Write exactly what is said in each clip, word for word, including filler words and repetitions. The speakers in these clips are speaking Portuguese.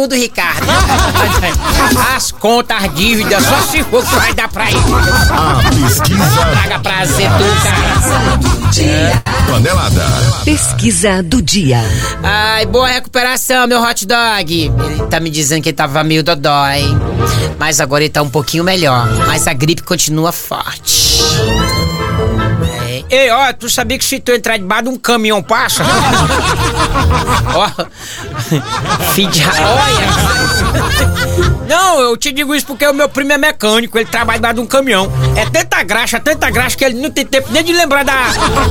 tudo, Ricardo. As contas, as dívidas, só se for que vai dar pra ele. A pesquisa... Paga prazer, tu, cara. É. Panelada. Pesquisa do dia. Ai, boa recuperação, meu hot dog. Ele tá me dizendo que ele tava meio dodói, mas agora ele tá um pouquinho melhor. Mas a gripe continua forte. É. Ei, ó, tu sabia que se tu entrar debaixo de um caminhão passa? Ó, filho de... Olha. Não, eu te digo isso porque o meu primo é mecânico, ele trabalha debaixo de um caminhão. É tanta graxa, tanta graxa que ele não tem tempo nem de lembrar da...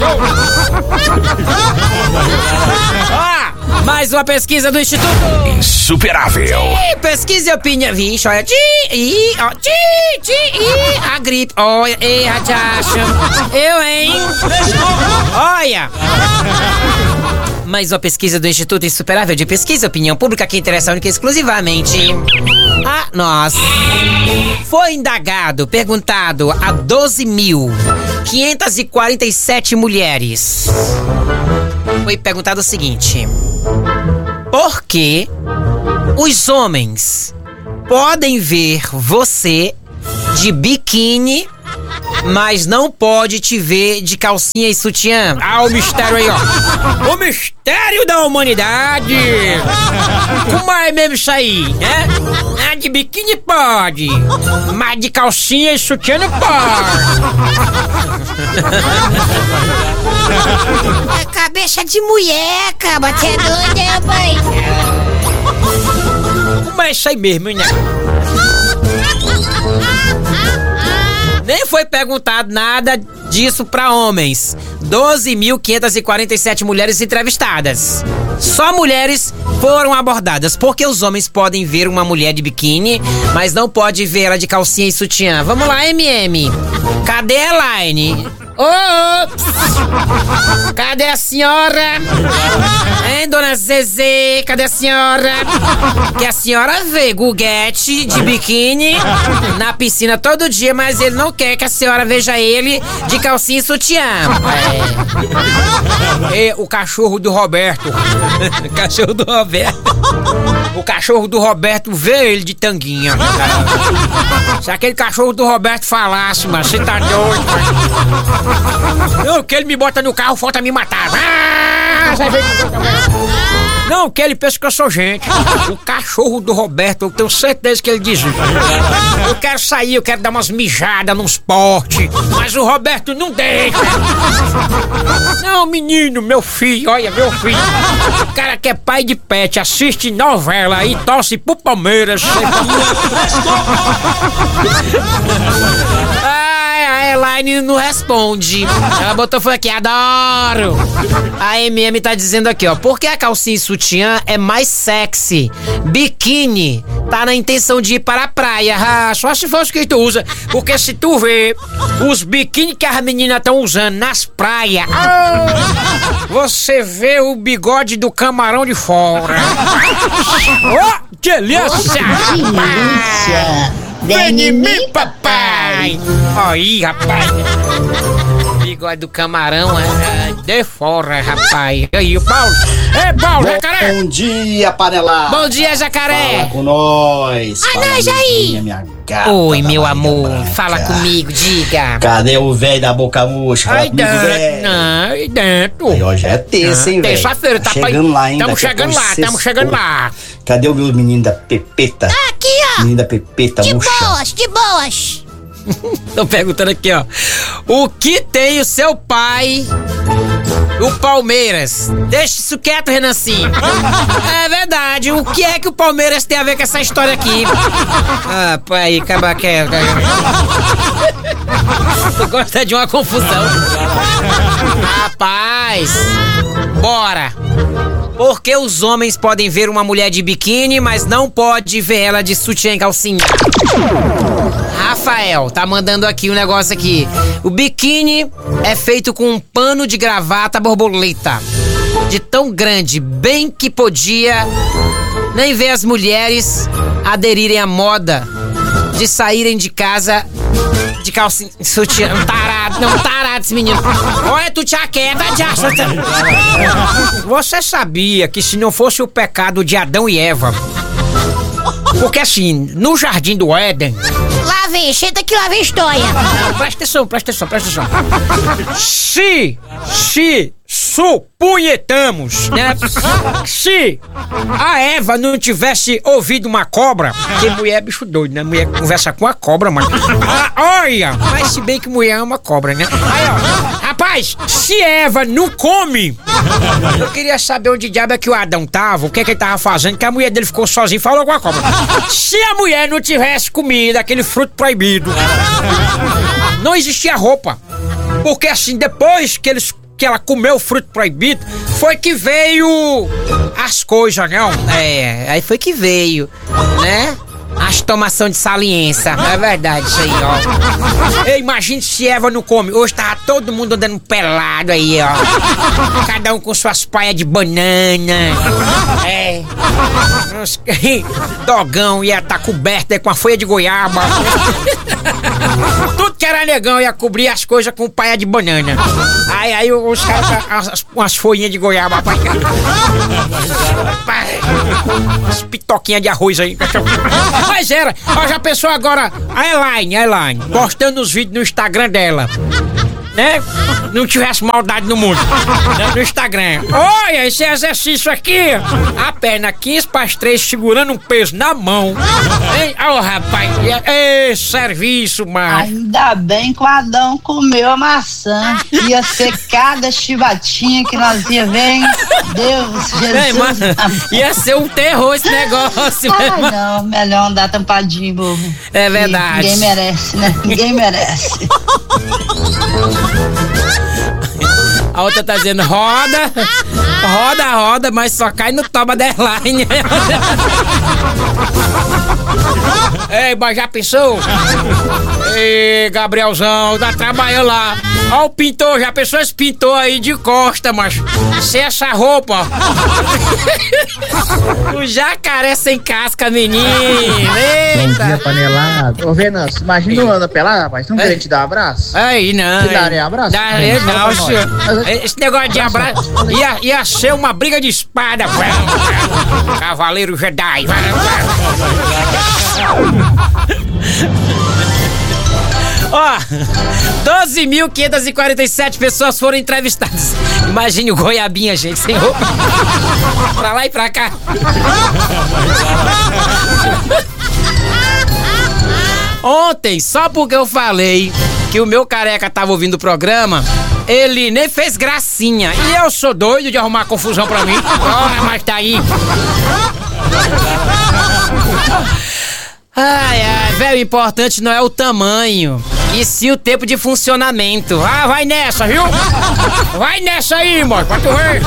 Ó, mais uma pesquisa do Instituto Insuperável. Ih, pesquisa e opinião. Vixe, olha. Ti, i, ó, ti, ti, i, a gripe. Olha, ei, Radiacha. Eu, hein? Olha. Mais uma pesquisa do Instituto Insuperável de Pesquisa e Opinião Pública que interessa única e exclusivamente a nós. Foi indagado, perguntado a doze mil quinhentas e quarenta e sete mulheres. Foi perguntado o seguinte: por que os homens podem ver você de biquíni, mas não pode te ver de calcinha e sutiã? Ah, o mistério aí, ó. O mistério da humanidade. Como é mesmo isso aí, né? Ah, de biquíni pode, mas de calcinha e sutiã não pode. Cabeça de mulher, caba, você é doido, né, pai? Como é isso aí mesmo, né? Nem foi perguntado nada disso pra homens. doze mil quinhentas e quarenta e sete mulheres entrevistadas. Só mulheres foram abordadas, porque os homens podem ver uma mulher de biquíni, mas não pode ver ela de calcinha e sutiã. Vamos lá, M M. Cadê a Elaine? Ops! Cadê a senhora? Hein, dona Zezé? Cadê a senhora? Que a senhora vê Guguete de biquíni na piscina todo dia, mas ele não quer que a senhora veja ele de calcinha e sutiã. É. E o cachorro do Roberto. O cachorro do Roberto. O cachorro do Roberto vê ele de tanguinha. Se aquele cachorro do Roberto falasse, mano, você tá doido, mano. Não, que ele me bota no carro, falta me matar. Ah, não, que ele pensa que eu sou gente. O cachorro do Roberto, eu tenho certeza que ele diz: eu quero sair, eu quero dar umas mijadas nos portes, mas o Roberto não deixa. Não, menino, meu filho, olha, meu filho. O cara que é pai de pet, assiste novela e torce pro Palmeiras. Ai, a Elaine não responde. Ela botou foi aqui, adoro. A M M tá dizendo aqui, ó: por que a calcinha e sutiã é mais sexy? Biquíni tá na intenção de ir para a praia. Ah, só se for o que tu usa. Porque se tu vê os biquíni que as meninas estão usando nas praias, ah, você vê o bigode do camarão de fora. Oh, que delícia! Vem em mim, papai! Aí, rapaz! Bigode do camarão, é, de fora, rapaz. Aí, o Paulo. Ei, Paulo, Bom jacaré! Bom dia, panelada! Bom dia, jacaré! Fala com nós! Ah, nós aí! Minha gata Oi, da meu Bahia amor, Branca. fala comigo, diga. Cadê o velho da boca murcha? Fala Aí comigo, dentro, velho! aí dentro. Aí, hoje é terça, hein, velho? Terça-feira, tá chegando pra... lá ainda. Tamo chegando lá, tamo chegando lá. Cadê o meu menino da Pepeta? Aqui, ó! Menino da Pepeta, De murcha. boas, de boas! Tô perguntando aqui, ó: o que tem o seu pai, o Palmeiras? Deixa isso quieto, Renancinho. É verdade, o que é que o Palmeiras tem a ver com essa história aqui? Ah, pai, acaba que é. Tu gosta de uma confusão. Rapaz, bora. Porque os homens podem ver uma mulher de biquíni, mas não pode ver ela de sutiã e calcinha. Rafael tá mandando aqui um negócio aqui. O biquíni é feito com um pano de gravata borboleta, de tão grande, bem que podia nem ver as mulheres aderirem à moda de saírem de casa de calcinha, sutiã. Um tarado, não, um tarado esse menino. Olha, tu te aquieta, já. Você sabia que se não fosse o pecado de Adão e Eva, Porque assim, no Jardim do Éden... Lá vem, senta que lá vem história. Presta atenção, presta atenção, presta atenção. Se, se supunhetamos, né? Se a Eva não tivesse ouvido uma cobra, porque mulher é bicho doido, né? Mulher conversa com a cobra, mano. Ah, olha, mas se bem que mulher é uma cobra, né? Aí, ó, rapaz, se Eva não come, eu queria saber onde diabo é que o Adão tava, o que é que ele tava fazendo, que a mulher dele ficou sozinha e falou com a cobra. Se a mulher não tivesse comido aquele fruto proibido, não existia roupa. Porque assim, depois que eles que ela comeu o fruto proibido, foi que veio as coisas, não? É, aí foi que veio, né? As tomação de saliência. É verdade isso aí, ó. Eu imagino se Eva não come. Hoje tava todo mundo andando pelado aí, ó. Cada um com suas paias de banana. É. Os... Dogão ia estar tá coberto aí com a folha de goiaba. Tudo que era negão ia cobrir as coisas com paia de banana. Aí, aí os caras com as folhinhas de goiaba, rapaz. As pitoquinhas de arroz aí. Mas era, ó, já pensou agora a Elaine, a Elaine, postando os vídeos no Instagram dela, né? Não tivesse maldade no mundo, né? No Instagram. Olha, esse exercício aqui, a perna quinze para as três segurando um peso na mão. Hein? Ó, oh, rapaz, é, é serviço, mano. Ainda bem que o Adão comeu a maçã. Ia ser cada chibatinha que nós ia ver, hein? Deus, Jesus. Ei, mano, ia ser um terror esse negócio. Ai, não, melhor andar tampadinho, bobo. É verdade. Ninguém merece, né? Ninguém merece. A outra tá dizendo, roda, roda, roda, mas só cai no toba da Elaine. Ei, mas já pensou? Ei, Gabrielzão, tá trabalhando lá. Ó o pintor, já pensou esse pintor aí de costa, macho? Sem essa roupa. O jacaré sem casca, menino. Eita. Bom dia, panelado. Ô, Venâncio, imagina o Ana pelado, rapaz. Não é. Querendo te dar um abraço? Aí, não. Te daria abraço? Daria, não, senhor. Esse negócio de abraço ia, ia ser uma briga de espada. Cavaleiro Jedi. Ó, doze mil quinhentas e quarenta e sete pessoas foram entrevistadas. Imagine o Goiabinha, gente, sem roupa. Pra lá e pra cá. Ontem, só porque eu falei que o meu careca tava ouvindo o programa, ele nem fez gracinha. E eu sou doido de arrumar confusão pra mim. Ora, mas tá aí. Ai, ai, velho, o importante não é o tamanho, e sim o tempo de funcionamento. Ah, vai nessa, viu? Vai nessa aí, mano, pra tu ver.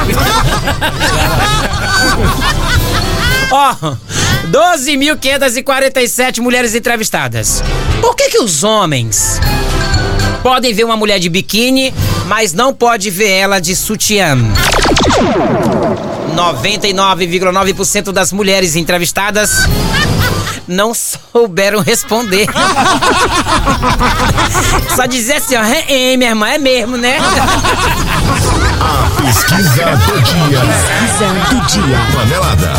Ó, doze mil quinhentas e quarenta e sete mulheres entrevistadas. Por que que os homens podem ver uma mulher de biquíni, mas não pode ver ela de sutiã? noventa e nove vírgula nove por cento das mulheres entrevistadas não souberam responder. Só dizer assim, ó, é, é, minha irmã, é mesmo, né? A pesquisa do dia. Pesquisa do dia. Panelada.